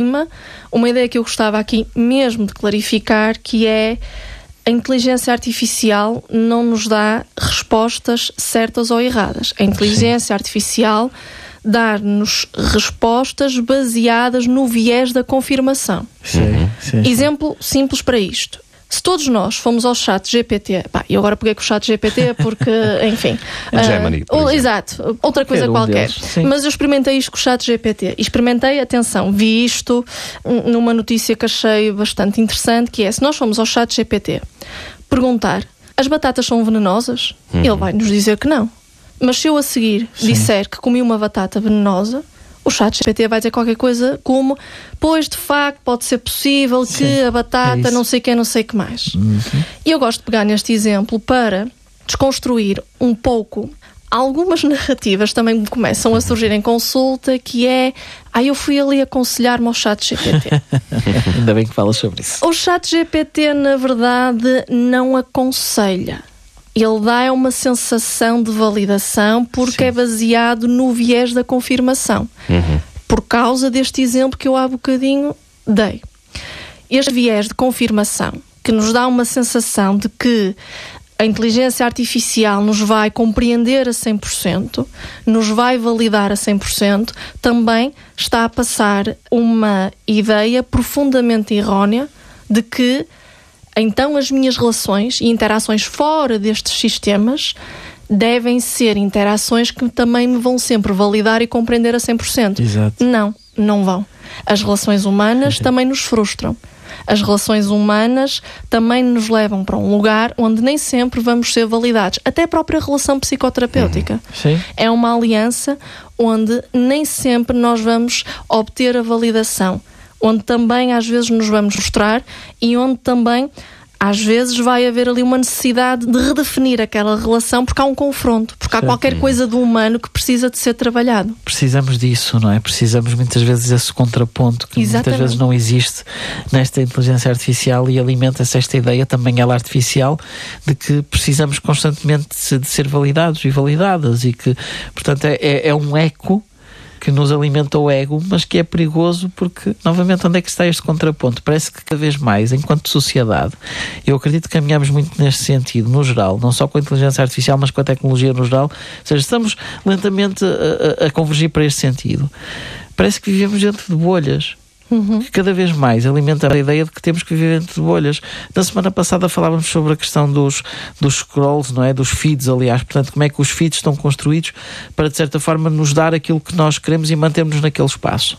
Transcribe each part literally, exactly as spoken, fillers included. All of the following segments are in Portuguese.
cima, uma ideia que eu gostava aqui mesmo de clarificar, que é: a inteligência artificial não nos dá respostas certas ou erradas. A inteligência Sim. artificial dá-nos respostas baseadas no viés da confirmação. Sim, sim, Exemplo simples para isto. Se todos nós fomos ao chat G P T, pá, eu agora peguei com o chat G P T porque, enfim... Gemini, uh, ou, exato, outra coisa um qualquer. Mas eu experimentei isto com o chat G P T. E experimentei, atenção, vi isto numa notícia que achei bastante interessante, que é: se nós formos ao chat G P T perguntar, as batatas são venenosas? Uhum. Ele vai nos dizer que não. Mas se eu a seguir Sim. disser que comi uma batata venenosa, o chat G P T vai dizer qualquer coisa como: pois, de facto, pode ser possível que Sim, a batata é não sei o que, não sei o que mais. Uhum. E eu gosto de pegar neste exemplo para desconstruir um pouco algumas narrativas também começam a surgir em consulta, que é: ah, eu fui ali aconselhar-me ao chat G P T. Ainda bem que falas sobre isso. O chat G P T, na verdade, não aconselha. Ele dá uma sensação de validação porque Sim. é baseado no viés da confirmação. Uhum. Por causa deste exemplo que eu há bocadinho dei. Este viés de confirmação, que nos dá uma sensação de que a inteligência artificial nos vai compreender a cem por cento, nos vai validar a cem por cento, também está a passar uma ideia profundamente errónea de que então as minhas relações e interações fora destes sistemas devem ser interações que também me vão sempre validar e compreender a cem por cento. Exato. Não, não vão. As relações humanas também nos frustram. As relações humanas também nos levam para um lugar onde nem sempre vamos ser validados. Até a própria relação psicoterapêutica. Uhum. Sim. É uma aliança onde nem sempre nós vamos obter a validação. Onde também às vezes nos vamos frustrar e onde também às vezes vai haver ali uma necessidade de redefinir aquela relação, porque há um confronto, porque há qualquer coisa do humano que precisa de ser trabalhado. Precisamos disso, não é? Precisamos muitas vezes desse contraponto que Exatamente. muitas vezes não existe nesta inteligência artificial, e alimenta-se esta ideia, também ela artificial, de que precisamos constantemente de ser validados e validadas, e que, portanto, é, é um eco que nos alimenta o ego, mas que é perigoso porque, novamente, onde é que está este contraponto? Parece que cada vez mais, enquanto sociedade, eu acredito que caminhamos muito neste sentido, no geral, não só com a inteligência artificial, mas com a tecnologia no geral, ou seja, estamos lentamente a, a, a convergir para este sentido. Parece que vivemos dentro de bolhas. Uhum. Que cada vez mais alimenta a ideia de que temos que viver dentro de bolhas. Na semana passada falávamos sobre a questão dos, dos scrolls, não é? Dos feeds, aliás. Portanto, como é que os feeds estão construídos para, de certa forma, nos dar aquilo que nós queremos e mantermos naquele espaço.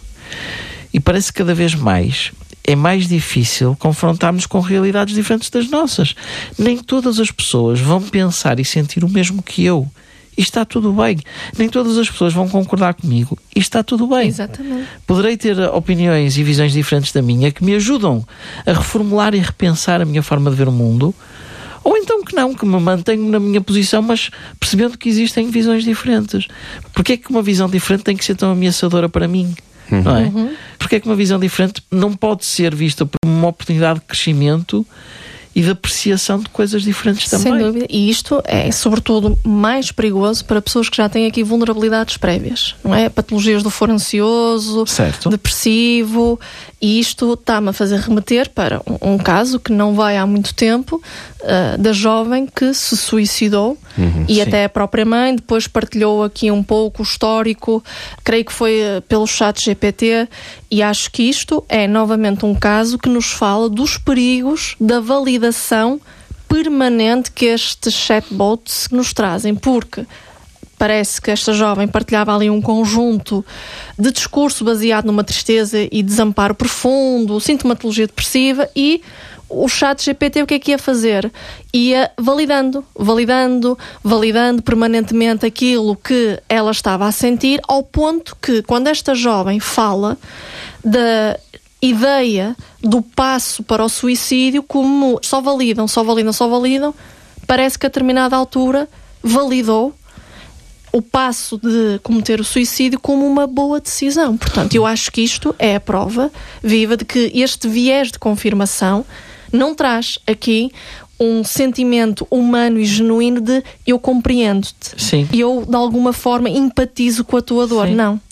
E parece que cada vez mais é mais difícil confrontarmos com realidades diferentes das nossas. Nem todas as pessoas vão pensar e sentir o mesmo que eu. E está tudo bem. Nem todas as pessoas vão concordar comigo. E está tudo bem. Exatamente. Poderei ter opiniões e visões diferentes da minha que me ajudam a reformular e repensar a minha forma de ver o mundo. Ou então que não, que me mantenho na minha posição, mas percebendo que existem visões diferentes. Porquê é que uma visão diferente tem que ser tão ameaçadora para mim? Uhum. Não é? Uhum. Porquê é que uma visão diferente não pode ser vista como uma oportunidade de crescimento e de apreciação de coisas diferentes também? Sem dúvida. E isto é, sobretudo, mais perigoso para pessoas que já têm aqui vulnerabilidades prévias, não é? Patologias do foro ansioso, certo. Depressivo, e isto está-me a fazer remeter para um, um caso que não vai há muito tempo, uh, da jovem que se suicidou, uhum, e sim. até a própria mãe depois partilhou aqui um pouco o histórico, creio que foi uh, pelo chat G P T, e acho que isto é novamente um caso que nos fala dos perigos da validação permanente que estes chatbots nos trazem, porque parece que esta jovem partilhava ali um conjunto de discurso baseado numa tristeza e desamparo profundo, sintomatologia depressiva, e o chat G P T o que é que ia fazer? Ia validando, validando, validando permanentemente aquilo que ela estava a sentir, ao ponto que, quando esta jovem fala da ideia do passo para o suicídio, como só validam, só validam, só validam, parece que a determinada altura validou o passo de cometer o suicídio como uma boa decisão. Portanto, eu acho que isto é a prova viva de que este viés de confirmação não traz aqui um sentimento humano e genuíno de eu compreendo-te. Sim. Eu, de alguma forma, empatizo com a tua dor. Sim. Não.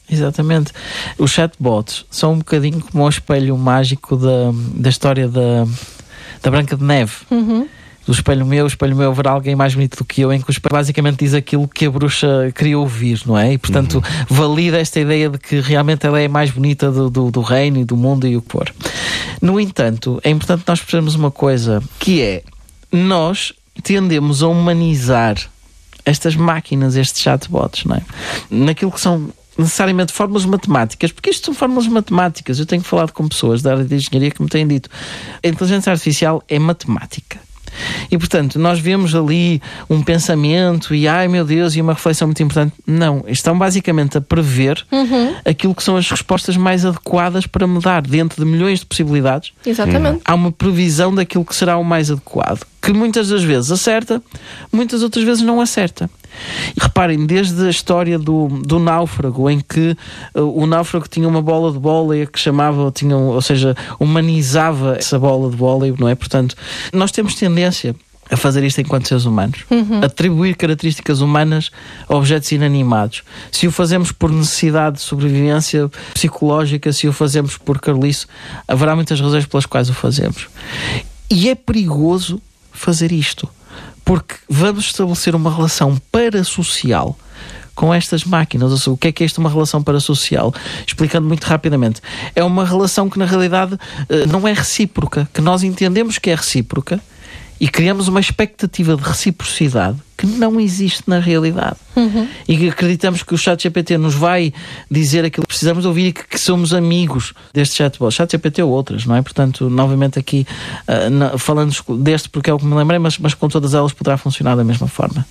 Exatamente. Os chatbots são um bocadinho como o espelho mágico da, da história da, da Branca de Neve. Uhum. Do espelho meu, o espelho meu verá alguém mais bonito do que eu, em que o espelho basicamente diz aquilo que a bruxa queria ouvir, não é? E portanto uhum. valida esta ideia de que realmente ela é a mais bonita do, do, do reino e do mundo e o que for. No entanto, é importante nós percebermos uma coisa, que é, nós tendemos a humanizar estas máquinas, estes chatbots, não é? Naquilo que são necessariamente fórmulas matemáticas, porque isto são fórmulas matemáticas. Eu tenho falado com pessoas da área de engenharia que me têm dito, a inteligência artificial é matemática. E, portanto, nós vemos ali um pensamento e, ai meu Deus, e uma reflexão muito importante. Não, estão basicamente a prever uhum. aquilo que são as respostas mais adequadas para me dar. Dentro de milhões de possibilidades, exatamente. Há uma previsão daquilo que será o mais adequado, que muitas das vezes acerta, muitas outras vezes não acerta. E reparem, desde a história do, do náufrago, em que uh, o náufrago tinha uma bola de vôlei que chamava, tinha, ou seja, humanizava essa bola de vôlei, não é? Portanto, nós temos tendência a fazer isto enquanto seres humanos, uhum. atribuir características humanas a objetos inanimados. Se o fazemos por necessidade de sobrevivência psicológica, se o fazemos por carolice, haverá muitas razões pelas quais o fazemos. E é perigoso fazer isto, porque vamos estabelecer uma relação parasocial com estas máquinas. Ou seja, o que é que é isto, uma relação parasocial? Explicando muito rapidamente. É uma relação que na realidade não é recíproca, que nós entendemos que é recíproca e criamos uma expectativa de reciprocidade que não existe na realidade. Uhum. E que acreditamos que o ChatGPT nos vai dizer aquilo que precisamos de ouvir e que, que somos amigos deste chatbot. ChatGPT ou outras, não é? Portanto, novamente aqui, uh, na, falando deste porque é o que me lembrei, mas, mas com todas elas poderá funcionar da mesma forma.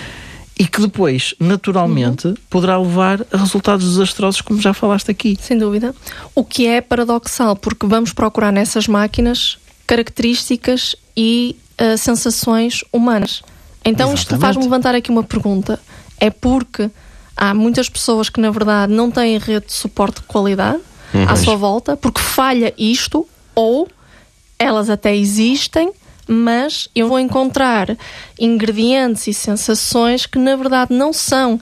E que depois, naturalmente, uhum. poderá levar a resultados desastrosos, como já falaste aqui. Sem dúvida. O que é paradoxal, porque vamos procurar nessas máquinas características e uh, sensações humanas. Então Exatamente. Isto faz-me levantar aqui uma pergunta. É porque há muitas pessoas que, na verdade, não têm rede de suporte de qualidade uhum. à sua volta, porque falha isto, ou elas até existem, mas eu vou encontrar ingredientes e sensações que, na verdade, não são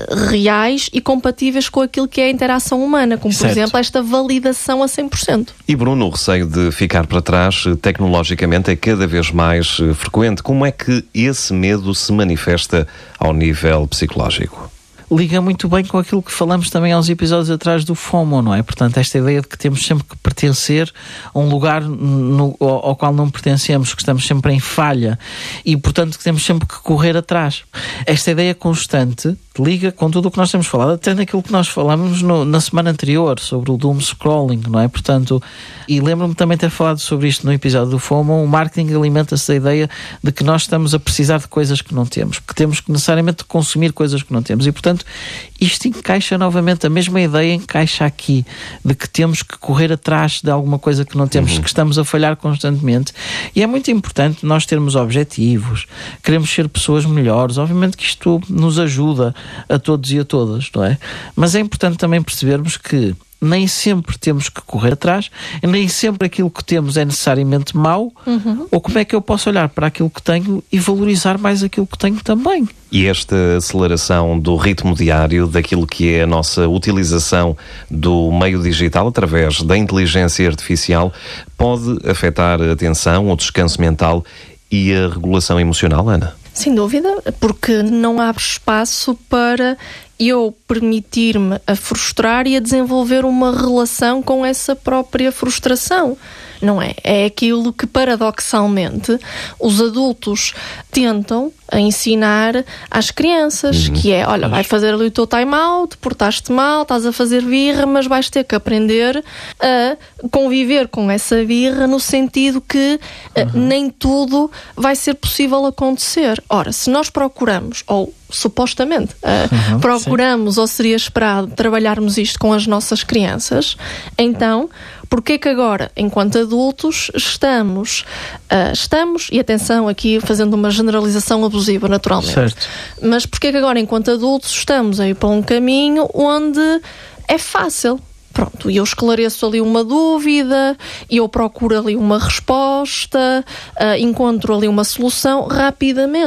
reais e compatíveis com aquilo que é a interação humana, como, por certo. exemplo, esta validação a cem por cento. E, Bruno, o receio de ficar para trás tecnologicamente é cada vez mais frequente. Como é que esse medo se manifesta ao nível psicológico? Liga muito bem com aquilo que falamos também há uns episódios atrás do FOMO, não é? Portanto, esta ideia de que temos sempre que pertencer a um lugar no, ao, ao qual não pertencemos, que estamos sempre em falha e, portanto, que temos sempre que correr atrás. Esta ideia constante liga com tudo o que nós temos falado, até naquilo que nós falamos no, na semana anterior, sobre o doom scrolling, não é? Portanto, e lembro-me também de ter falado sobre isto no episódio do FOMO. O marketing alimenta-se da ideia de que nós estamos a precisar de coisas que não temos, que temos que necessariamente consumir coisas que não temos e, portanto, isto encaixa novamente, a mesma ideia encaixa aqui, de que temos que correr atrás de alguma coisa que não temos, uhum. que estamos a falhar constantemente. E é muito importante nós termos objetivos, queremos ser pessoas melhores. Obviamente que isto nos ajuda a todos e a todas, não é? Mas é importante também percebermos que nem sempre temos que correr atrás, nem sempre aquilo que temos é necessariamente mau, uhum. ou como é que eu posso olhar para aquilo que tenho e valorizar mais aquilo que tenho também. E esta aceleração do ritmo diário, daquilo que é a nossa utilização do meio digital através da inteligência artificial, pode afetar a atenção, o descanso mental e a regulação emocional, Ana? Sem dúvida, porque não abre espaço para eu permitir-me a frustrar e a desenvolver uma relação com essa própria frustração. Não é? É aquilo que, paradoxalmente, os adultos tentam ensinar às crianças, uhum. que é, olha, vai fazer ali o teu time-out, portaste mal, estás a fazer birra, mas vais ter que aprender a conviver com essa birra no sentido que uhum. nem tudo vai ser possível acontecer. Ora, se nós procuramos, ou supostamente uh, uhum, procuramos, sim. ou seria esperado, trabalharmos isto com as nossas crianças, então porque é que agora, enquanto adultos, estamos, uh, estamos, e atenção aqui fazendo uma generalização abusiva naturalmente, certo. mas porque é que agora, enquanto adultos, estamos a ir para um caminho onde é fácil? Pronto, e eu esclareço ali uma dúvida, e eu procuro ali uma resposta, uh, encontro ali uma solução rapidamente.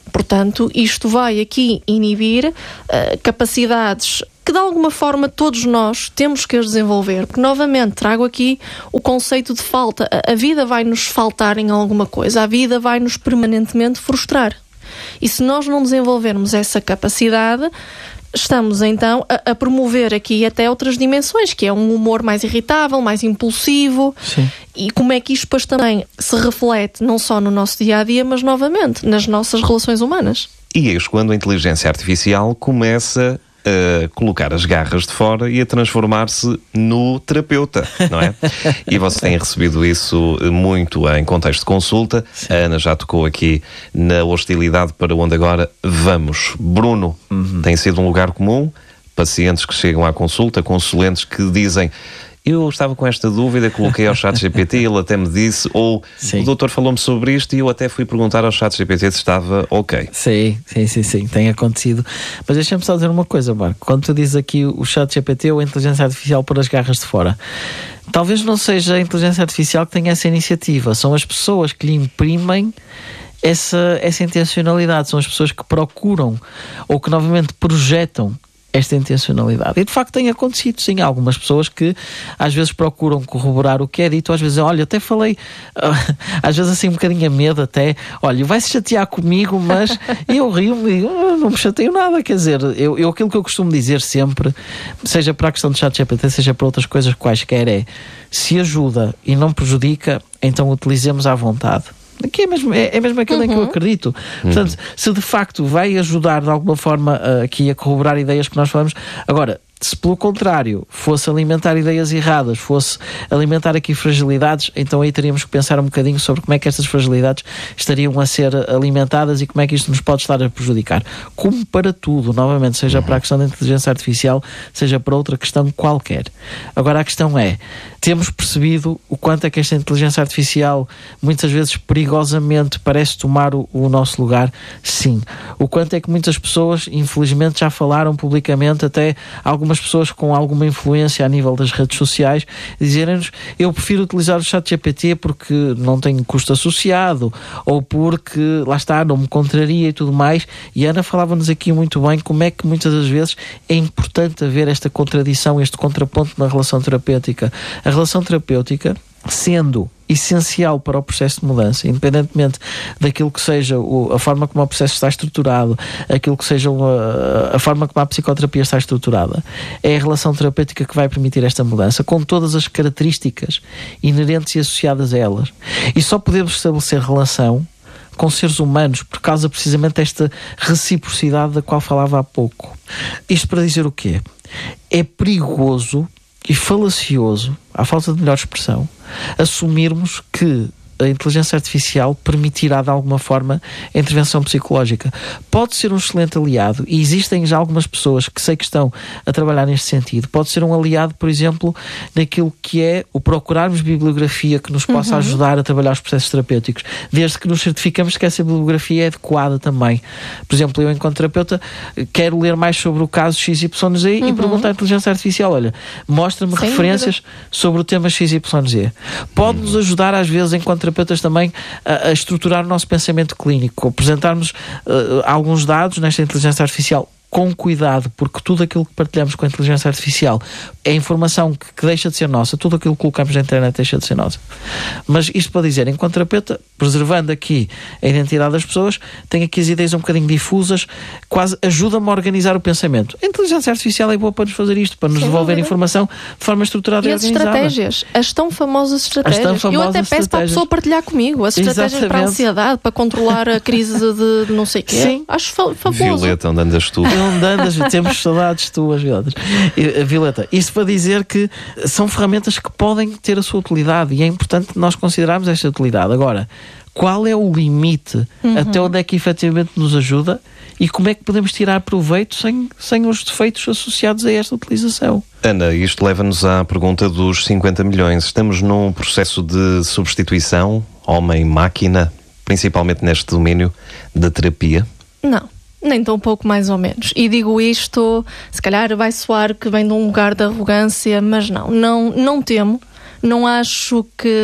Portanto, isto vai aqui inibir uh, capacidades que de alguma forma todos nós temos que as desenvolver, porque novamente trago aqui o conceito de falta. A, a vida vai nos faltar em alguma coisa, a vida vai nos permanentemente frustrar. E se nós não desenvolvermos essa capacidade, estamos então a, a promover aqui até outras dimensões, que é um humor mais irritável, mais impulsivo. Sim. E como é que isto depois também se reflete não só no nosso dia-a-dia, mas novamente nas nossas relações humanas. E eis quando a inteligência artificial começa a colocar as garras de fora e a transformar-se no terapeuta, não é? E vocês têm recebido isso muito em contexto de consulta. Sim. A Ana já tocou aqui na hostilidade para onde agora vamos. Bruno, uhum. tem sido um lugar comum? Pacientes que chegam à consulta, consulentes que dizem: eu estava com esta dúvida, coloquei ao chat G P T, ele até me disse, ou sim. o doutor falou-me sobre isto e eu até fui perguntar ao chat G P T se estava ok. Sim, sim, sim, sim, tem acontecido. Mas deixa-me só dizer uma coisa, Marco. Quando tu dizes aqui o chat G P T ou a inteligência artificial por as garras de fora, talvez não seja a inteligência artificial que tenha essa iniciativa, são as pessoas que lhe imprimem essa, essa intencionalidade, são as pessoas que procuram ou que novamente projetam esta intencionalidade. E de facto tem acontecido, sim, há algumas pessoas que às vezes procuram corroborar o que é dito, às vezes, olha, até falei, uh, às vezes assim um bocadinho a medo até, olha, vai-se chatear comigo, mas eu rio-me, eu não me chateio nada, quer dizer, eu, eu aquilo que eu costumo dizer sempre, seja para a questão do chat G P T, seja para outras coisas quaisquer, é, se ajuda e não prejudica, então utilizemos à vontade. Que é mesmo, é, é mesmo aquilo uhum. em que eu acredito. Portanto, uhum. se de facto vai ajudar de alguma forma uh, aqui a corroborar ideias que nós falamos. Agora, se pelo contrário fosse alimentar ideias erradas, fosse alimentar aqui fragilidades, então aí teríamos que pensar um bocadinho sobre como é que estas fragilidades estariam a ser alimentadas e como é que isto nos pode estar a prejudicar. Como para tudo, novamente, seja para a questão da inteligência artificial, seja para outra questão qualquer. Agora a questão é, temos percebido o quanto é que esta inteligência artificial muitas vezes perigosamente parece tomar o, o nosso lugar? Sim. O quanto é que muitas pessoas, infelizmente, já falaram publicamente, até algumas pessoas com alguma influência a nível das redes sociais, dizerem-nos, eu prefiro utilizar o chat G P T porque não tem custo associado, ou porque, lá está, não me contraria e tudo mais. E a Ana falava-nos aqui muito bem como é que muitas das vezes é importante haver esta contradição, este contraponto na relação terapêutica. A relação terapêutica, sendo essencial para o processo de mudança, independentemente daquilo que seja o, a forma como o processo está estruturado, aquilo que seja uma, a forma como a psicoterapia está estruturada, é a relação terapêutica que vai permitir esta mudança, com todas as características inerentes e associadas a elas. E só podemos estabelecer relação com seres humanos por causa precisamente desta reciprocidade da qual falava há pouco. Isto para dizer o quê? É perigoso e falacioso, à falta de melhor expressão, assumirmos que a inteligência artificial permitirá de alguma forma a intervenção psicológica. Pode ser um excelente aliado, e existem já algumas pessoas que sei que estão a trabalhar neste sentido. Pode ser um aliado, por exemplo, naquilo que é o procurarmos bibliografia que nos possa uhum. ajudar a trabalhar os processos terapêuticos, desde que nos certificamos que essa bibliografia é adequada também. Por exemplo, eu enquanto terapeuta quero ler mais sobre o caso X Y Z uhum. e perguntar à inteligência artificial, olha, mostra-me Sem referências dúvida. sobre o tema X Y Z. Pode-nos ajudar às vezes enquanto terapeutas também a, a estruturar o nosso pensamento clínico, apresentarmos uh, alguns dados nesta inteligência artificial com cuidado, porque tudo aquilo que partilhamos com a inteligência artificial é informação que, que deixa de ser nossa, tudo aquilo que colocamos na internet deixa de ser nossa. Mas isto para dizer, enquanto terapeuta, preservando aqui a identidade das pessoas, tenho aqui as ideias um bocadinho difusas, quase ajuda-me a organizar o pensamento. A inteligência artificial é boa para nos fazer isto, para nos Sim, devolver é informação de forma estruturada e, e as organizada. estratégias, as tão famosas estratégias. Tão famosas Eu até peço para a pessoa partilhar comigo as estratégias Exatamente. para a ansiedade, para controlar a crise de não sei o quê. Sim. Acho fa fabuloso. Violeta, onde andas tu? Onde andas, temos saudades tuas, Violetas. Violeta, isto para dizer que são ferramentas que podem ter a sua utilidade e é importante nós considerarmos esta utilidade. Agora, qual é o limite? Uhum. Até onde é que efetivamente nos ajuda? E como é que podemos tirar proveito sem, sem os defeitos associados a esta utilização? Ana, isto leva-nos à pergunta dos cinquenta milhões. Estamos num processo de substituição homem-máquina, principalmente neste domínio da terapia? Não. Nem tão pouco, mais ou menos. E digo isto, se calhar vai soar que vem de um lugar de arrogância, mas não, não, não temo. Não acho que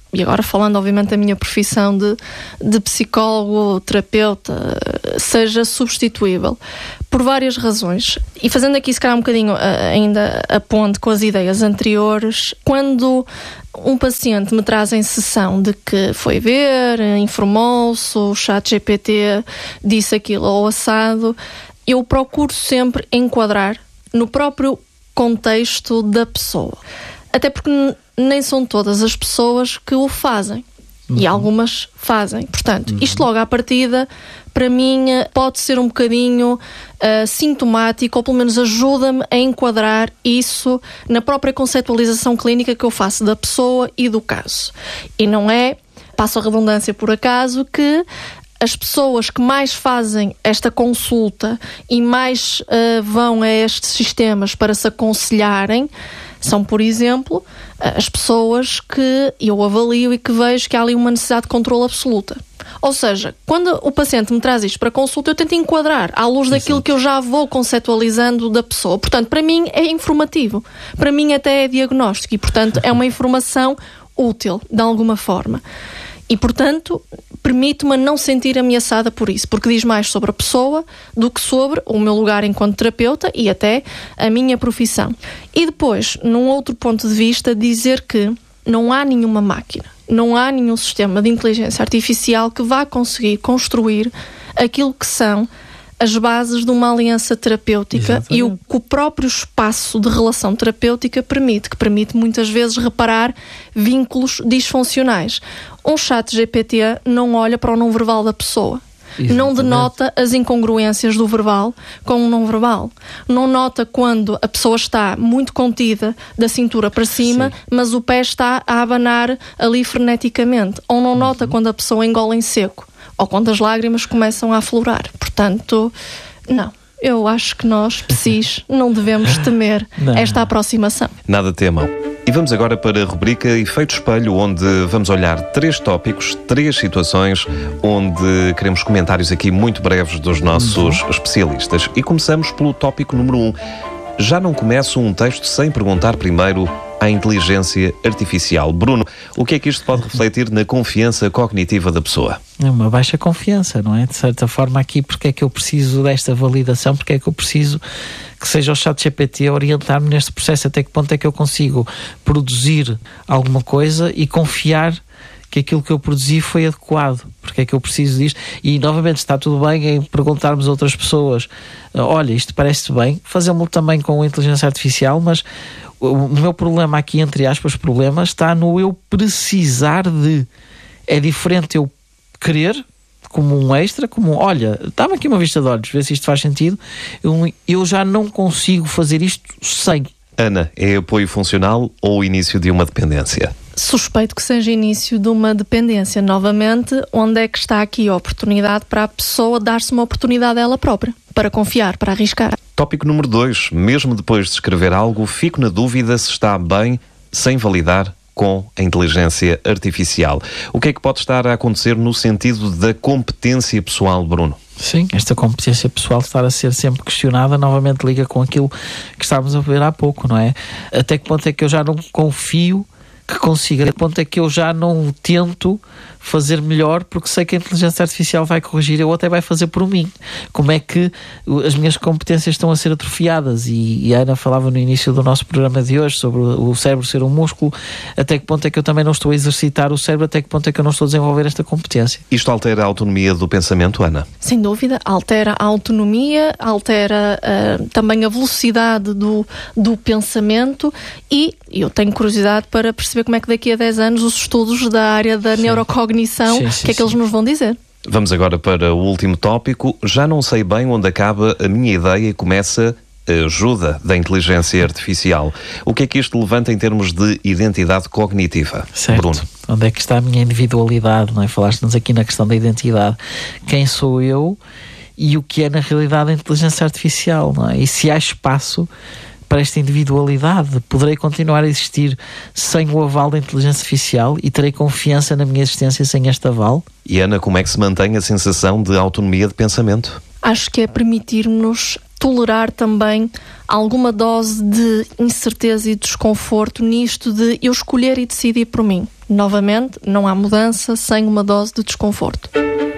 e agora falando obviamente da minha profissão de, de psicólogo, terapeuta, seja substituível, por várias razões. E fazendo aqui se calhar um bocadinho ainda a ponte com as ideias anteriores, quando um paciente me traz em sessão de que foi ver, informou-se, o chat G P T disse aquilo ou assado, eu procuro sempre enquadrar no próprio contexto da pessoa. Até porque nem são todas as pessoas que o fazem. Uhum. E algumas fazem. Portanto, uhum. isto logo à partida, para mim, pode ser um bocadinho uh, sintomático, ou pelo menos ajuda-me a enquadrar isso na própria conceptualização clínica que eu faço da pessoa e do caso. E não é, passo a redundância por acaso, que as pessoas que mais fazem esta consulta e mais uh, vão a estes sistemas para se aconselharem são, por exemplo, as pessoas que eu avalio e que vejo que há ali uma necessidade de controle absoluta. Ou seja, quando o paciente me traz isto para consulta, eu tento enquadrar à luz daquilo Exato. Que eu já vou conceptualizando da pessoa. Portanto, para mim é informativo. Para mim até é diagnóstico e, portanto, é uma informação útil, de alguma forma. E, portanto, permite-me não sentir ameaçada por isso, porque diz mais sobre a pessoa do que sobre o meu lugar enquanto terapeuta e até a minha profissão. E depois, num outro ponto de vista, dizer que não há nenhuma máquina, não há nenhum sistema de inteligência artificial que vá conseguir construir aquilo que são as bases de uma aliança terapêutica. Exatamente. E o que o próprio espaço de relação terapêutica permite, que permite muitas vezes reparar vínculos disfuncionais. Um chat G P T não olha para o não-verbal da pessoa. Exatamente. Não denota as incongruências do verbal com o não-verbal. Não nota quando a pessoa está muito contida da cintura para cima, Sim. mas o pé está a abanar ali freneticamente. Ou não nota uhum. quando a pessoa engole em seco. Ou quando as lágrimas começam a aflorar. Portanto, não. Eu acho que nós, psis, não devemos temer não. esta aproximação. Nada temam. E vamos agora para a rubrica Efeito Espelho, onde vamos olhar três tópicos, três situações, onde queremos comentários aqui muito breves dos nossos uhum. especialistas. E começamos pelo tópico número um. Já não começo um texto sem perguntar primeiro à inteligência artificial. Bruno, o que é que isto pode refletir na confiança cognitiva da pessoa? É uma baixa confiança, não é? De certa forma aqui, porque é que eu preciso desta validação, porque é que eu preciso que seja o chat G P T a orientar-me neste processo, até que ponto é que eu consigo produzir alguma coisa e confiar que aquilo que eu produzi foi adequado, porque é que eu preciso disto. E novamente está tudo bem em perguntarmos a outras pessoas, olha, isto parece-te bem, fazemos também com a inteligência artificial, mas o meu problema aqui, entre aspas, problema, está no eu precisar de. É diferente eu querer, como um extra, como, olha, dá-me aqui uma vista de olhos, vê se isto faz sentido. Eu, eu já não consigo fazer isto sem. Ana, é apoio funcional ou o início de uma dependência? Suspeito que seja início de uma dependência. Novamente, onde é que está aqui a oportunidade para a pessoa dar-se uma oportunidade a ela própria, para confiar, para arriscar? Tópico número dois. Mesmo depois de escrever algo, fico na dúvida se está bem sem validar com a inteligência artificial. O que é que pode estar a acontecer no sentido da competência pessoal, Bruno? Sim, esta competência pessoal estar a ser sempre questionada, novamente liga com aquilo que estávamos a ver há pouco, não é? Até que ponto é que eu já não confio que consiga, até que ponto é que eu já não tento fazer melhor porque sei que a inteligência artificial vai corrigir ou até vai fazer por mim. Como é que as minhas competências estão a ser atrofiadas? E, e a Ana falava no início do nosso programa de hoje sobre o cérebro ser um músculo. Até que ponto é que eu também não estou a exercitar o cérebro? Até que ponto é que eu não estou a desenvolver esta competência? Isto altera a autonomia do pensamento, Ana? Sem dúvida, altera a autonomia, altera uh, também a velocidade do, do pensamento e eu tenho curiosidade para perceber como é que daqui a dez anos os estudos da área da sim. neurocognição, o que é que eles nos vão dizer. Vamos agora para o último tópico. Já não sei bem onde acaba a minha ideia e começa a ajuda da inteligência artificial. O que é que isto levanta em termos de identidade cognitiva? Certo. Bruno? Onde é que está a minha individualidade, não é? Falaste-nos aqui na questão da identidade. Quem sou eu e o que é na realidade a inteligência artificial, não é? E se há espaço para esta individualidade, poderei continuar a existir sem o aval da inteligência artificial e terei confiança na minha existência sem este aval? E Ana, como é que se mantém a sensação de autonomia de pensamento? Acho que é permitir-nos tolerar também alguma dose de incerteza e desconforto nisto de eu escolher e decidir por mim. Novamente, não há mudança sem uma dose de desconforto.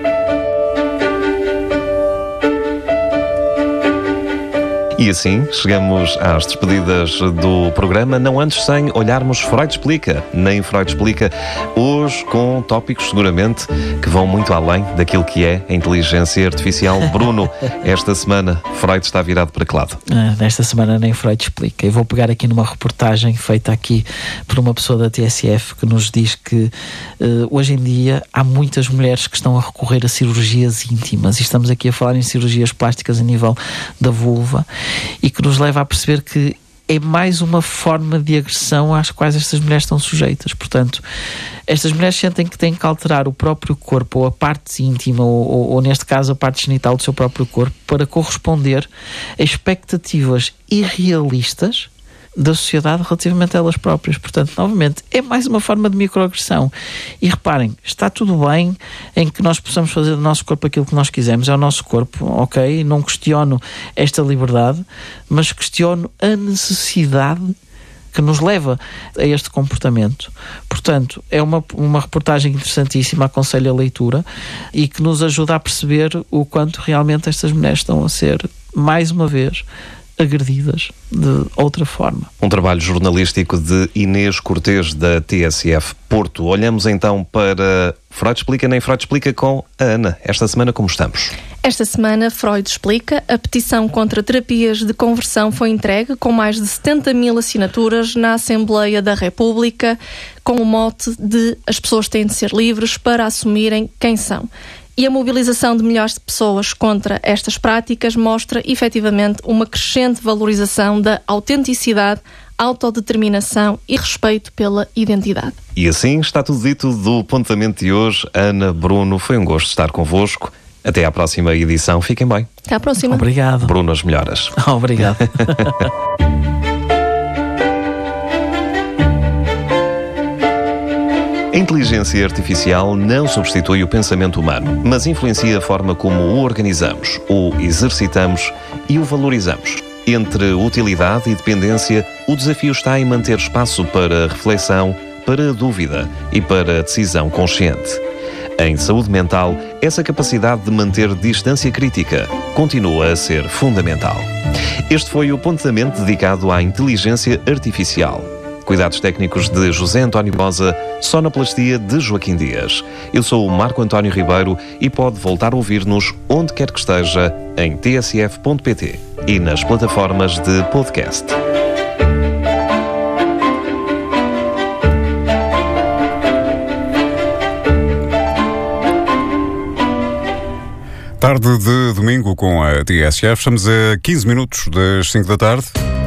E assim, chegamos às despedidas do programa, não antes sem olharmos Freud Explica. Nem Freud Explica, hoje com tópicos seguramente que vão muito além daquilo que é a inteligência artificial. Bruno, esta semana Freud está virado para que lado? Ah, nesta semana nem Freud Explica. Eu vou pegar aqui numa reportagem feita aqui por uma pessoa da T S F que nos diz que uh, hoje em dia há muitas mulheres que estão a recorrer a cirurgias íntimas, e estamos aqui a falar em cirurgias plásticas a nível da vulva, e que nos leva a perceber que é mais uma forma de agressão às quais estas mulheres estão sujeitas. Portanto, estas mulheres sentem que têm que alterar o próprio corpo, ou a parte íntima, ou, ou, ou neste caso a parte genital do seu próprio corpo, para corresponder a expectativas irrealistas da sociedade relativamente a elas próprias. Portanto, novamente, é mais uma forma de microagressão. E reparem, está tudo bem em que nós possamos fazer do nosso corpo aquilo que nós quisermos, é o nosso corpo, ok? Não questiono esta liberdade, mas questiono a necessidade que nos leva a este comportamento. Portanto, é uma, uma reportagem interessantíssima, aconselho a leitura, e que nos ajuda a perceber o quanto realmente estas mulheres estão a ser, mais uma vez, agredidas de outra forma. Um trabalho jornalístico de Inês Cortês, da T S F Porto. Olhamos então para Freud Explica, nem Freud Explica, com a Ana. Esta semana como estamos? Esta semana, Freud Explica, a petição contra terapias de conversão foi entregue com mais de setenta mil assinaturas na Assembleia da República, com o mote de as pessoas têm de ser livres para assumirem quem são. E a mobilização de milhares de pessoas contra estas práticas mostra, efetivamente, uma crescente valorização da autenticidade, autodeterminação e respeito pela identidade. E assim está tudo dito do Pontamento de hoje. Ana, Bruno, foi um gosto estar convosco. Até à próxima edição. Fiquem bem. Até à próxima. Obrigado. Bruno, as melhoras. Obrigado. A inteligência artificial não substitui o pensamento humano, mas influencia a forma como o organizamos, o exercitamos e o valorizamos. Entre utilidade e dependência, o desafio está em manter espaço para reflexão, para dúvida e para decisão consciente. Em saúde mental, essa capacidade de manter distância crítica continua a ser fundamental. Este foi o Pontamento dedicado à inteligência artificial. Cuidados técnicos de José António Bosa, sonoplastia de Joaquim Dias. Eu sou o Marco António Ribeiro e pode voltar a ouvir-nos onde quer que esteja em t s f ponto p t e nas plataformas de podcast. Tarde de domingo com a T S F. Estamos a quinze minutos das cinco da tarde.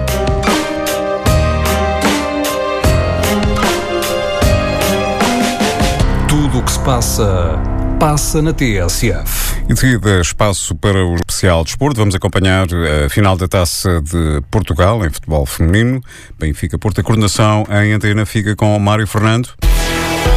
Tudo o que se passa, passa na T S F. Em seguida, espaço para o especial desporto. Vamos acompanhar a final da Taça de Portugal em futebol feminino. Benfica Porto. A coordenação em antena fica com Mário Fernando.